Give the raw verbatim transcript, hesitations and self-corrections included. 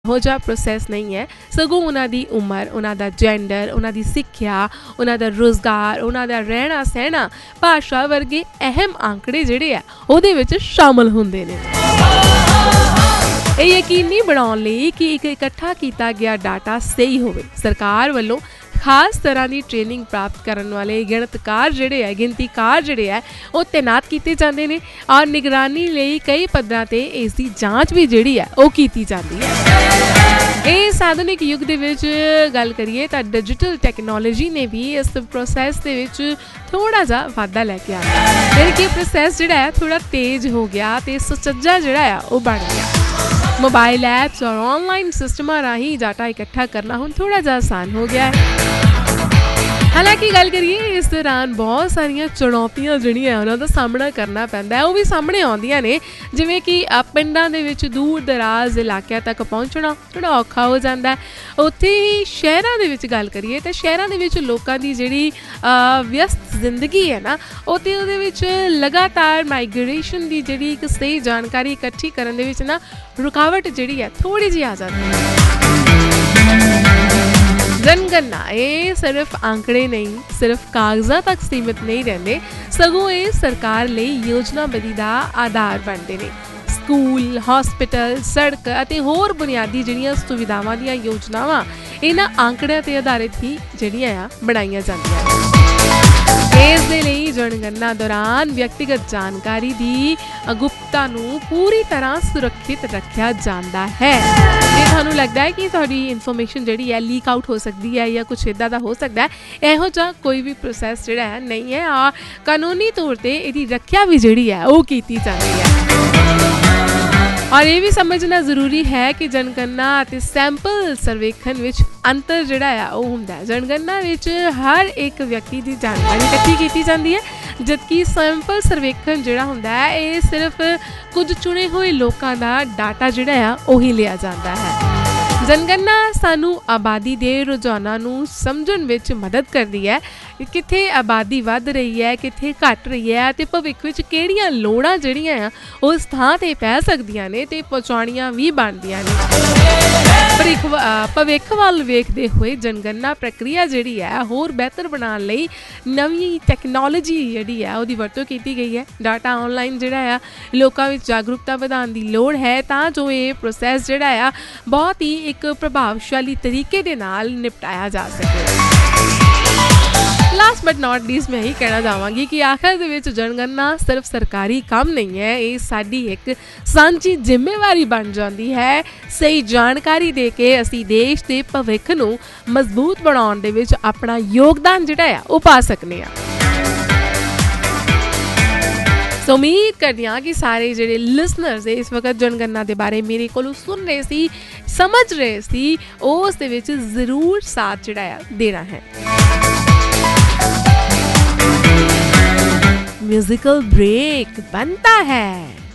ਇਹੋ ਜਿਹਾ ਪ੍ਰੋਸੈਸ ਨਹੀਂ ਹੈ, ਸਗੋਂ ਉਹਨਾਂ ਦੀ ਉਮਰ, ਉਹਨਾਂ ਦਾ ਜੈਂਡਰ, ਉਹਨਾਂ ਦੀ ਸਿੱਖਿਆ, ਉਹਨਾਂ ਦਾ ਰੁਜ਼ਗਾਰ, ਉਹਨਾਂ ਦਾ ਰਹਿਣਾ ਸਹਿਣਾ, ਭਾਸ਼ਾ ਵਰਗੇ ਅਹਿਮ ਆંકੜੇ ਜਿਹੜੇ ਆ ਉਹਦੇ ਵਿੱਚ ਸ਼ਾਮਲ ਹੁੰਦੇ ਨੇ। ਇਹ ਯਕੀਨੀ ਬਣਾਉਣ ਲਈ ਕਿ ਇੱਕ ਇਕੱਠਾ ਕੀਤਾ ਗਿਆ ਡਾਟਾ ਸਹੀ ਹੋਵੇ, ਸਰਕਾਰ ਵੱਲੋਂ ਖਾਸ ਤਰ੍ਹਾਂ ਦੀ ਟ੍ਰੇਨਿੰਗ ਪ੍ਰਾਪਤ ਕਰਨ ਵਾਲੇ ਗਿਣਤਕਾਰ ਜਿਹੜੇ ਹੈ ਗਿਣਤੀਕਾਰ ਜਿਹੜੇ ਹੈ ਉਹ ਤੈਨਾਤ ਕੀਤੇ ਜਾਂਦੇ ਨੇ ਔਰ ਨਿਗਰਾਨੀ ਲਈ ਕਈ ਪੱਧਰਾਂ 'ਤੇ ਇਸ ਦੀ ਜਾਂਚ ਵੀ ਜਿਹੜੀ ਹੈ ਉਹ ਕੀਤੀ ਜਾਂਦੀ ਹੈ। ਇਸ ਆਧੁਨਿਕ ਯੁੱਗ ਦੇ ਵਿੱਚ ਗੱਲ ਕਰੀਏ ਤਾਂ ਡਿਜੀਟਲ ਟੈਕਨੋਲੋਜੀ ਨੇ ਵੀ ਇਸ ਪ੍ਰੋਸੈਸ ਦੇ ਵਿੱਚ ਥੋੜ੍ਹਾ ਜਿਹਾ ਵਾਧਾ ਲੈ ਕੇ ਆਇਆ, ਯਾਨੀ ਕਿ ਪ੍ਰੋਸੈਸ ਜਿਹੜਾ ਹੈ ਥੋੜ੍ਹਾ ਤੇਜ਼ ਹੋ ਗਿਆ ਅਤੇ ਸੁਚੱਜਾ ਜਿਹੜਾ ਆ ਉਹ ਬਣ ਗਿਆ। मोबाइल ऐप्स और ऑनलाइन सिस्टमां राही डाटा इकट्ठा करना हुण थोड़ा जिहा आसान हो गया है। हालांकि गल करिए इस दौरान बहुत सारिया चुनौतियां जिहड़ियां उन्हां दा सामना करना पैंदा है, वो भी सामने आउंदियां ने, जिवें कि पिंडां दे विच दूर दराज इलाकिਆਂ तक पहुंचना थोड़ा औखा हो जाता है। उत्थे ही शहरां दे विच गल करिए तो शहरां दे विच लोकां दी जिहड़ी व्यस्त जिंदगी है ना, उत्ते उहदे विच लगातार माइग्रेशन दी जिहड़ी एक सही जानकारी इकट्ठी करन दे विच ना रुकावट जिहड़ी है थोड़ी जी आ जाती है। जनगणना ये सिर्फ आंकड़े नहीं, सिर्फ कागज़ां तक सीमित नहीं रहते, सगों ये सरकार ਲਈ योजनाबंदी ਦਾ आधार बनते हैं। ਸਕੂਲ, ਹਸਪਤਾਲ, ਸੜਕ ਅਤੇ ਹੋਰ ਬੁਨਿਆਦੀ ਜਿਹੜੀਆਂ ਸੁਵਿਧਾਵਾਂ ਦੀਆਂ ਯੋਜਨਾਵਾਂ ਇਹਨਾਂ ਆંકੜਿਆਂ 'ਤੇ ਆਧਾਰਿਤ ਹੀ ਜਿਹੜੀਆਂ ਆ ਬਣਾਈਆਂ ਜਾਂਦੀਆਂ ਨੇ। ਇਸ ਦੇ ਲਈ ਜਨਗਣਨਾ ਦੌਰਾਨ ਵਿਅਕਤੀਗਤ ਜਾਣਕਾਰੀ ਦੀ ਗੁਪਤਾ ਨੂੰ ਪੂਰੀ ਤਰ੍ਹਾਂ ਸੁਰੱਖਿਅਤ ਰੱਖਿਆ ਜਾਂਦਾ ਹੈ। ਜੇ ਤੁਹਾਨੂੰ ਲੱਗਦਾ ਹੈ ਕਿ ਤੁਹਾਡੀ ਇਨਫੋਰਮੇਸ਼ਨ ਜਿਹੜੀ ਹੈ ਲੀਕ ਆਊਟ ਹੋ ਸਕਦੀ ਹੈ ਜਾਂ ਕੁਛ ਇੱਦਾਂ ਦਾ ਹੋ ਸਕਦਾ ਹੈ, ਇਹੋ ਜਿਹਾ ਕੋਈ ਵੀ ਪ੍ਰੋਸੈਸ ਜਿਹੜਾ ਹੈ ਨਹੀਂ ਹੈ ਔਰ ਕਾਨੂੰਨੀ ਤੌਰ 'ਤੇ ਇਹਦੀ ਰੱਖਿਆ ਵੀ ਜਿਹੜੀ ਹੈ ਉਹ ਕੀਤੀ ਜਾਂਦੀ ਹੈ। ਔਰ ਇਹ ਵੀ ਸਮਝਣਾ ਜ਼ਰੂਰੀ ਹੈ ਕਿ ਜਨਗਣਨਾ ਅਤੇ ਸੈਂਪਲ ਸਰਵੇਖਣ ਵਿੱਚ ਅੰਤਰ ਜਿਹੜਾ ਆ ਉਹ ਹੁੰਦਾ ਹੈ। ਜਨਗਣਨਾ ਵਿੱਚ ਹਰ ਇੱਕ ਵਿਅਕਤੀ ਦੀ ਜਾਣਕਾਰੀ ਇਕੱਠੀ ਕੀਤੀ ਜਾਂਦੀ ਹੈ, ਜਦਕਿ ਸੈਂਪਲ ਸਰਵੇਖਣ ਜਿਹੜਾ ਹੁੰਦਾ ਹੈ ਇਹ ਸਿਰਫ ਕੁਝ ਚੁਣੇ ਹੋਏ ਲੋਕਾਂ ਦਾ ਡਾਟਾ ਜਿਹੜਾ ਆ ਉਹੀ ਲਿਆ ਜਾਂਦਾ ਹੈ। ਜਨਗਣਨਾ ਸਾਨੂੰ ਆਬਾਦੀ ਦੇ ਰੁਝਾਨਾਂ ਨੂੰ ਸਮਝਣ ਵਿੱਚ ਮਦਦ ਕਰਦੀ ਹੈ, ਕਿੱਥੇ ਆਬਾਦੀ ਵੱਧ ਰਹੀ ਹੈ, ਕਿੱਥੇ ਘਟ ਰਹੀ ਹੈ ਅਤੇ ਭਵਿੱਖ ਵਿੱਚ ਕਿਹੜੀਆਂ ਲੋੜਾਂ ਜਿਹੜੀਆਂ ਆ ਉਸ ਥਾਂ 'ਤੇ ਪੈ ਸਕਦੀਆਂ ਨੇ ਅਤੇ ਪਹੁੰਚਾਉਣੀਆਂ ਵੀ ਬਣਦੀਆਂ ਨੇ। ਭਵਿੱਖ ਭਵਿੱਖ ਵੱਲ ਵੇਖਦੇ ਹੋਏ ਜਨਗਣਨਾ ਪ੍ਰਕਿਰਿਆ ਜਿਹੜੀ ਹੈ ਹੋਰ ਬਿਹਤਰ ਬਣਾਉਣ ਲਈ ਨਵੀਂ ਟੈਕਨੋਲੋਜੀ ਜਿਹੜੀ ਹੈ ਉਹਦੀ ਵਰਤੋਂ ਕੀਤੀ ਗਈ ਹੈ। ਡਾਟਾ ਆਨਲਾਈਨ ਜਿਹੜਾ ਆ ਲੋਕਾਂ ਵਿੱਚ ਜਾਗਰੂਕਤਾ ਵਧਾਉਣ ਦੀ ਲੋੜ ਹੈ ਤਾਂ ਜੋ ਇਹ ਪ੍ਰੋਸੈਸ ਜਿਹੜਾ ਆ ਬਹੁਤ ਹੀ ਇੱਕ ਪ੍ਰਭਾਵਸ਼ਾਲੀ ਤਰੀਕੇ ਦੇ ਨਾਲ ਨਿਪਟਾਇਆ ਜਾ ਸਕੇ। ਲਾਸਟ ਬਟ ਨਾਟ ਲੀਸਟ ਮੈਂ ਇਹੀ ਕਹਿਣਾ ਚਾਹਾਂਗੀ ਕਿ ਆਖਰ ਦੇ ਵਿੱਚ ਜਨਗਣਨਾ ਸਿਰਫ ਸਰਕਾਰੀ ਕੰਮ ਨਹੀਂ ਹੈ, ਇਹ ਸਾਡੀ ਇੱਕ ਸਾਂਝੀ ਜ਼ਿੰਮੇਵਾਰੀ ਬਣ ਜਾਂਦੀ ਹੈ। ਸਹੀ ਜਾਣਕਾਰੀ ਦੇ ਕੇ ਅਸੀਂ ਦੇਸ਼ ਦੇ ਭਵਿੱਖ ਨੂੰ ਮਜ਼ਬੂਤ ਬਣਾਉਣ ਦੇ ਵਿੱਚ ਆਪਣਾ ਯੋਗਦਾਨ ਜਿਹੜਾ ਆ ਉਹ ਪਾ ਸਕਦੇ ਹਾਂ। ਸੋ ਉਮੀਦ ਕਰਦੀ ਹਾਂ ਕਿ ਸਾਰੇ ਜਿਹੜੇ ਲਿਸਨਰਸ ਇਸ ਵਕਤ ਜਨਗਣਨਾ ਦੇ ਬਾਰੇ ਮੇਰੇ ਕੋਲੋਂ ਸੁਣ ਰਹੇ ਸੀ, ਸਮਝ ਰਹੇ ਸੀ, ਉਸ ਦੇ ਵਿੱਚ ਜ਼ਰੂਰ ਸਾਥ ਜਿਹੜਾ ਆ ਦੇਣਾ ਹੈ। म्यूजिकल ब्रेक बनता है।